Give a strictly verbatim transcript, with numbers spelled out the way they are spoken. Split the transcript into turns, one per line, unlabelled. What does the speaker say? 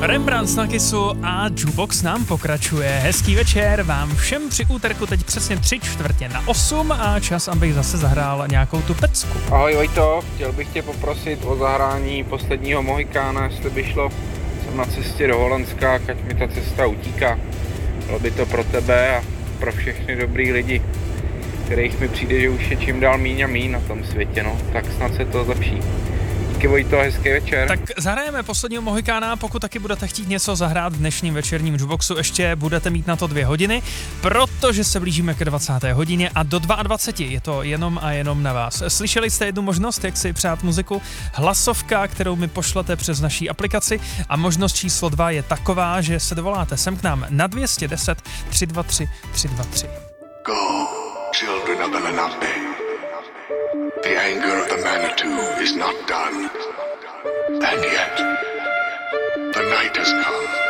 Rembrandt na Kissu a Jukebox nám pokračuje. Hezký večer vám všem při úterku, teď přesně tři čtvrtě na osm a čas, abych zase zahrál nějakou tu pecku.
Ahoj Vojto, chtěl bych tě poprosit o zahrání posledního Mohikána, jestli by šlo. Jsem na cestě do Holandska, ať mi ta cesta utíká. Bylo by to pro tebe a pro všechny dobrý lidi, kterých mi přijde, že už je čím dál míň a míň na tom světě, no. Tak snad se to zlepší. Díky Vojto, hezký večer.
Tak zahrajeme posledního Mohikána, pokud taky budete chtít něco zahrát v dnešním večerním Jukeboxu, ještě budete mít na to dvě hodiny, protože se blížíme ke dvacáté hodině a do dvaceti dvou je to jenom a jenom na vás. Slyšeli jste jednu možnost, jak si přát muziku? Hlasovka, kterou mi pošlete přes naší aplikaci, a možnost číslo dva je taková, že se dovoláte sem k nám na dva jedna nula tři dva tři tři dva tři.
Go, children of the Lenape. The anger of the Manitou is not done. And yet, the night has come.